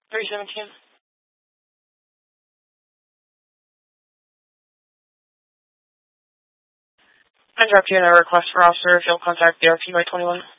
317. I dropped you in a request for officer if you'll contact the RP by 21.